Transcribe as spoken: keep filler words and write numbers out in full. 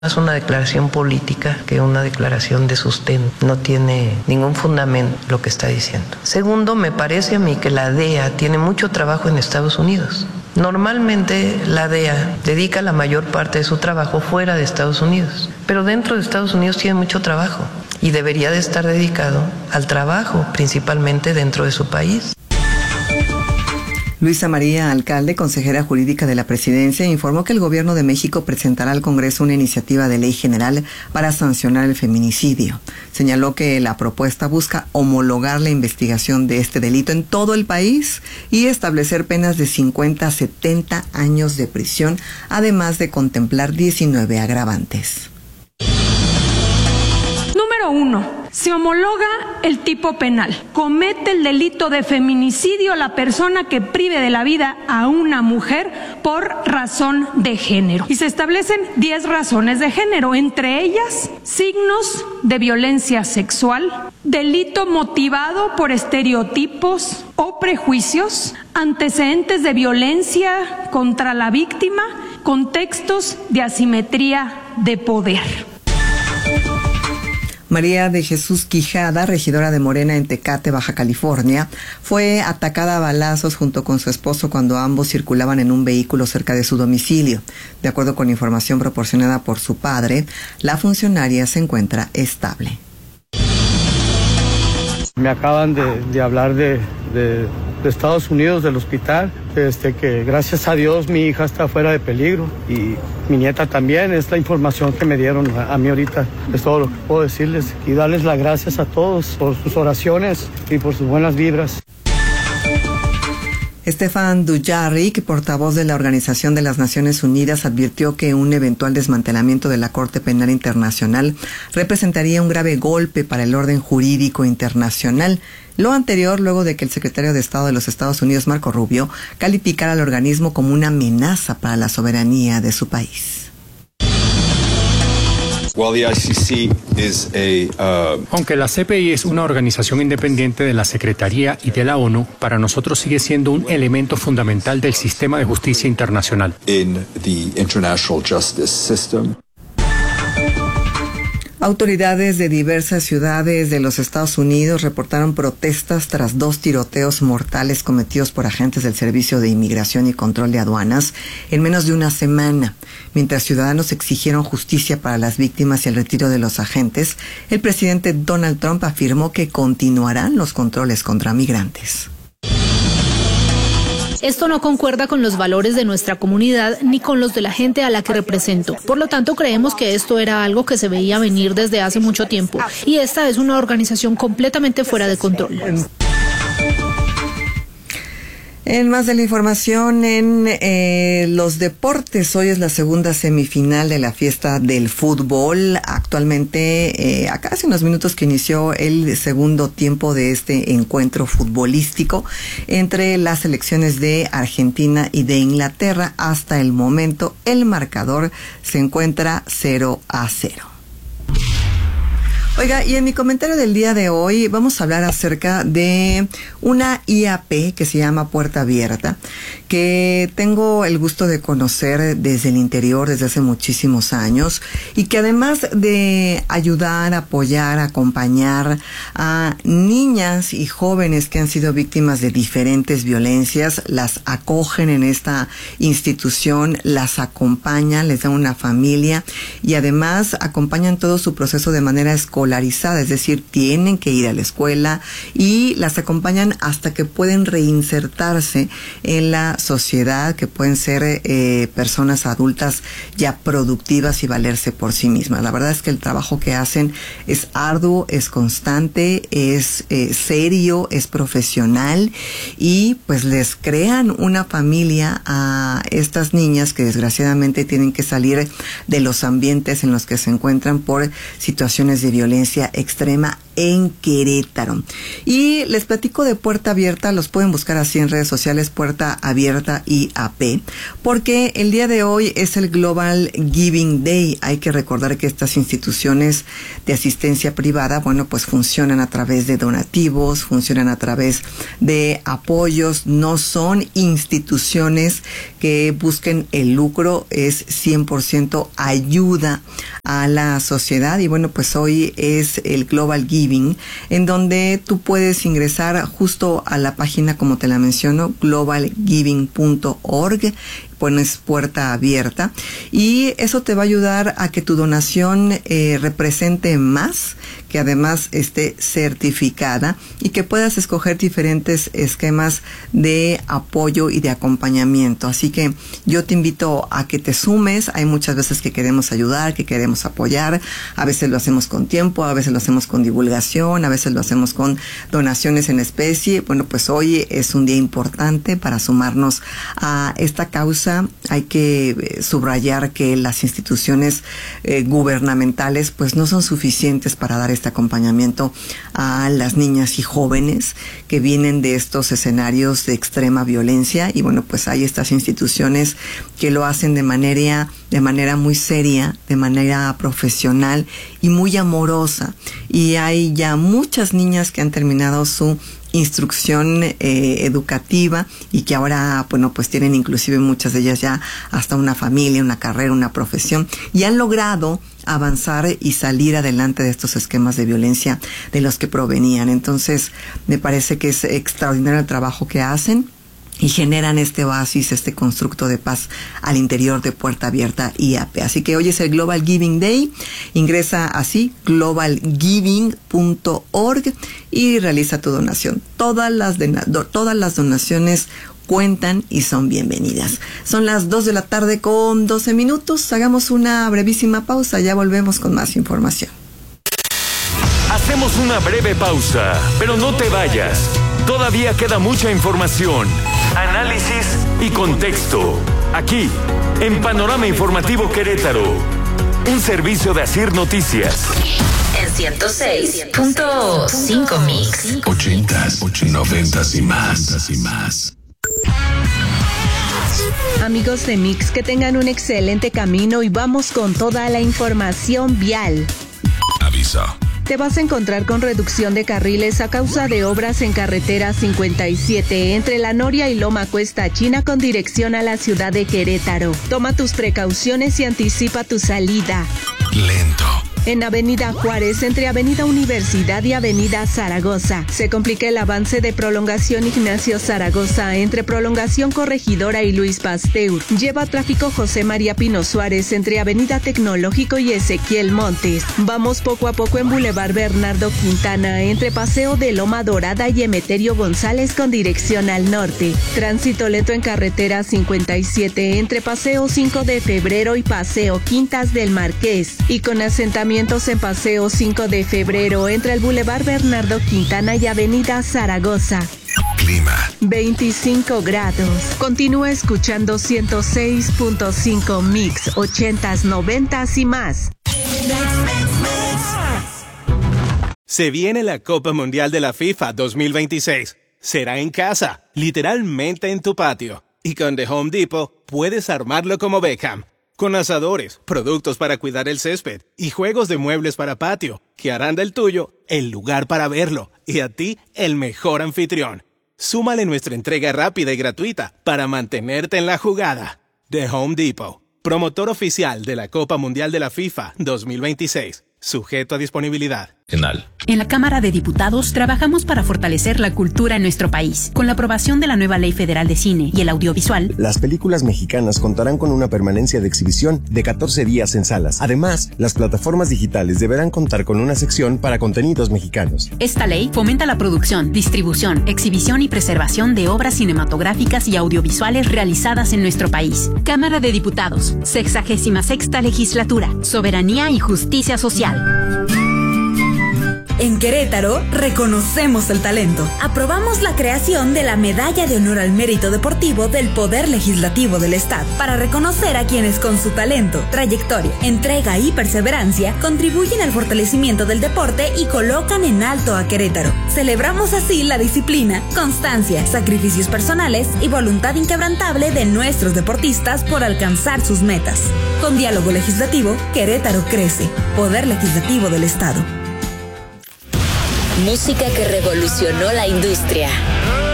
Es una declaración política que una declaración de sustento. No tiene ningún fundamento lo que está diciendo. Segundo, me parece a mí que la D E A tiene mucho trabajo en Estados Unidos. Normalmente la D E A dedica la mayor parte de su trabajo fuera de Estados Unidos, pero dentro de Estados Unidos tiene mucho trabajo y debería de estar dedicado al trabajo, principalmente dentro de su país. Luisa María Alcalde, consejera jurídica de la Presidencia, informó que el Gobierno de México presentará al Congreso una iniciativa de ley general para sancionar el feminicidio. Señaló que la propuesta busca homologar la investigación de este delito en todo el país y establecer penas de cincuenta a setenta años de prisión, además de contemplar diecinueve agravantes. Número uno. Se homologa el tipo penal. Comete el delito de feminicidio la persona que prive de la vida a una mujer por razón de género. Y se establecen diez razones de género, entre ellas signos de violencia sexual, delito motivado por estereotipos o prejuicios, antecedentes de violencia contra la víctima, contextos de asimetría de poder. María de Jesús Quijada, regidora de Morena en Tecate, Baja California, fue atacada a balazos junto con su esposo cuando ambos circulaban en un vehículo cerca de su domicilio. De acuerdo con información proporcionada por su padre, la funcionaria se encuentra estable. Me acaban de, de hablar de, de, de Estados Unidos, del hospital, este, que gracias a Dios mi hija está fuera de peligro y mi nieta también. Es la información que me dieron a, a mí ahorita. Es todo lo que puedo decirles y darles las gracias a todos por sus oraciones y por sus buenas vibras. Stefan Dujarric, portavoz de la Organización de las Naciones Unidas, advirtió que un eventual desmantelamiento de la Corte Penal Internacional representaría un grave golpe para el orden jurídico internacional. Lo anterior, luego de que el secretario de Estado de los Estados Unidos, Marco Rubio, calificara al organismo como una amenaza para la soberanía de su país. Aunque la C P I es una organización independiente de la Secretaría y de la ONU, para nosotros sigue siendo un elemento fundamental del sistema de justicia internacional. Autoridades de diversas ciudades de los Estados Unidos reportaron protestas tras dos tiroteos mortales cometidos por agentes del Servicio de Inmigración y Control de Aduanas en menos de una semana. Mientras ciudadanos exigieron justicia para las víctimas y el retiro de los agentes, el presidente Donald Trump afirmó que continuarán los controles contra migrantes. Esto no concuerda con los valores de nuestra comunidad ni con los de la gente a la que represento. Por lo tanto, creemos que esto era algo que se veía venir desde hace mucho tiempo. Y esta es una organización completamente fuera de control. En más de la información, en eh, los deportes, hoy es la segunda semifinal de la fiesta del fútbol. Actualmente, eh, acá hace unos minutos que inició el segundo tiempo de este encuentro futbolístico entre las selecciones de Argentina y de Inglaterra. Hasta el momento, el marcador se encuentra cero a cero. Oiga, y en mi comentario del día de hoy vamos a hablar acerca de una I A P que se llama Puerta Abierta, que tengo el gusto de conocer desde el interior desde hace muchísimos años y que además de ayudar, apoyar, acompañar a niñas y jóvenes que han sido víctimas de diferentes violencias, las acogen en esta institución, las acompañan, les dan una familia y además acompañan todo su proceso de manera escolarizada, es decir, tienen que ir a la escuela y las acompañan hasta que pueden reinsertarse en la sociedad, que pueden ser eh, personas adultas ya productivas y valerse por sí mismas. La verdad es que el trabajo que hacen es arduo, es constante, es eh, serio, es profesional y pues les crean una familia a estas niñas que desgraciadamente tienen que salir de los ambientes en los que se encuentran por situaciones de violencia violencia extrema en Querétaro. Y les platico de Puerta Abierta, los pueden buscar así en redes sociales, Puerta Abierta I A P, porque el día de hoy es el Global Giving Day. Hay que recordar que estas instituciones de asistencia privada, bueno, pues funcionan a través de donativos, funcionan a través de apoyos, no son instituciones que busquen el lucro, es cien por ciento ayuda a la sociedad. Y bueno, pues hoy es el Global Giving, en donde tú puedes ingresar justo a la página, como te la menciono, global giving punto org, pones Puerta Abierta, y eso te va a ayudar a que tu donación eh, represente más, que además esté certificada y que puedas escoger diferentes esquemas de apoyo y de acompañamiento. Así que yo te invito a que te sumes. Hay muchas veces que queremos ayudar, que queremos apoyar. A veces lo hacemos con tiempo, a veces lo hacemos con divulgación, a veces lo hacemos con donaciones en especie. Bueno, pues hoy es un día importante para sumarnos a esta causa. Hay que subrayar que las instituciones eh, gubernamentales pues no son suficientes para dar este acompañamiento a las niñas y jóvenes que vienen de estos escenarios de extrema violencia. Y bueno, pues hay estas instituciones que lo hacen de manera, de manera muy seria, de manera profesional y muy amorosa. Y hay ya muchas niñas que han terminado su instrucción eh, educativa y que ahora, bueno, pues tienen inclusive muchas de ellas ya hasta una familia, una carrera, una profesión, y han logrado avanzar y salir adelante de estos esquemas de violencia de los que provenían. Entonces, me parece que es extraordinario el trabajo que hacen y generan este oasis, este constructo de paz al interior de Puerta Abierta I A P. Así que hoy es el Global Giving Day. Ingresa así, global giving punto org, y realiza tu donación. Todas las, de, do, todas las donaciones cuentan y son bienvenidas. Son las dos de la tarde con doce minutos. Hagamos una brevísima pausa. Ya volvemos con más información. Hacemos una breve pausa, pero no te vayas. Todavía queda mucha información, análisis y contexto. Aquí, en Panorama Informativo Querétaro, un servicio de Asir Noticias. En ciento seis punto cinco Mix. Ochentas, noventas y más. y más. Amigos de Mix, que tengan un excelente camino y vamos con toda la información vial. Aviso. Te vas a encontrar con reducción de carriles a causa de obras en carretera cincuenta y siete entre La Noria y Loma Cuesta China con dirección a la ciudad de Querétaro. Toma tus precauciones y anticipa tu salida. Lento. En Avenida Juárez, entre Avenida Universidad y Avenida Zaragoza, se complica el avance de prolongación Ignacio Zaragoza entre Prolongación Corregidora y Luis Pasteur. Lleva tráfico José María Pino Suárez entre Avenida Tecnológico y Ezequiel Montes. Vamos poco a poco en Boulevard Bernardo Quintana entre Paseo de Loma Dorada y Emeterio González con dirección al norte. Tránsito lento en carretera cincuenta y siete entre Paseo cinco de Febrero y Paseo Quintas del Marqués, y con asentamiento en Paseo cinco de Febrero entre el Boulevard Bernardo Quintana y Avenida Zaragoza. Clima. veinticinco grados. Continúa escuchando ciento seis punto cinco Mix, ochentas, noventas y más. Se viene la Copa Mundial de la FIFA dos mil veintiséis. Será en casa, literalmente en tu patio. Y con The Home Depot puedes armarlo como Beckham. Con asadores, productos para cuidar el césped y juegos de muebles para patio, que harán del tuyo el lugar para verlo y a ti el mejor anfitrión. Súmale nuestra entrega rápida y gratuita para mantenerte en la jugada. The Home Depot, promotor oficial de la Copa Mundial de la FIFA dos mil veintiséis. Sujeto a disponibilidad. En la Cámara de Diputados trabajamos para fortalecer la cultura en nuestro país. Con la aprobación de la nueva Ley Federal de Cine y el Audiovisual, las películas mexicanas contarán con una permanencia de exhibición de catorce días en salas. Además, las plataformas digitales deberán contar con una sección para contenidos mexicanos. Esta ley fomenta la producción, distribución, exhibición y preservación de obras cinematográficas y audiovisuales realizadas en nuestro país. Cámara de Diputados, sexagésima sexta legislatura, soberanía y justicia social. En Querétaro, reconocemos el talento. Aprobamos la creación de la Medalla de Honor al Mérito Deportivo del Poder Legislativo del Estado para reconocer a quienes con su talento, trayectoria, entrega y perseverancia contribuyen al fortalecimiento del deporte y colocan en alto a Querétaro. Celebramos así la disciplina, constancia, sacrificios personales y voluntad inquebrantable de nuestros deportistas por alcanzar sus metas. Con diálogo legislativo, Querétaro crece. Poder Legislativo del Estado. Música que revolucionó la industria.